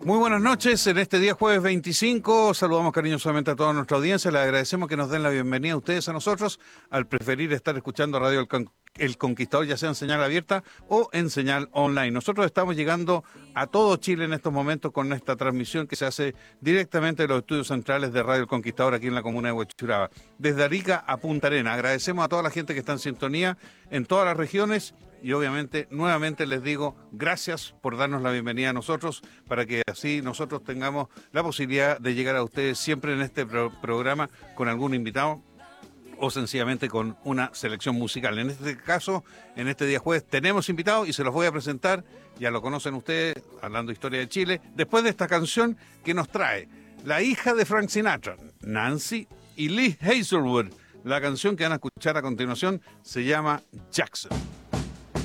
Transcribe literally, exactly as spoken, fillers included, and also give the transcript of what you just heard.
Muy buenas noches, en este día jueves veinticinco saludamos cariñosamente a toda nuestra audiencia, les agradecemos que nos den la bienvenida a ustedes a nosotros, al preferir estar escuchando Radio El, Con El Conquistador, ya sea en señal abierta o en señal online. Nosotros estamos llegando a todo Chile en estos momentos con esta transmisión que se hace directamente de los estudios centrales de Radio El Conquistador aquí en la comuna de Huechuraba, desde Arica a Punta Arenas. Agradecemos a toda la gente que está en sintonía en todas las regiones. Y obviamente, nuevamente les digo, gracias por darnos la bienvenida a nosotros, para que así nosotros tengamos la posibilidad de llegar a ustedes siempre en este pro programa con algún invitado o sencillamente con una selección musical. En este caso, en este día jueves, tenemos invitados y se los voy a presentar, ya lo conocen ustedes, hablando historia de Chile, después de esta canción que nos trae la hija de Frank Sinatra, Nancy, y Lee Hazelwood. La canción que van a escuchar a continuación se llama Jackson.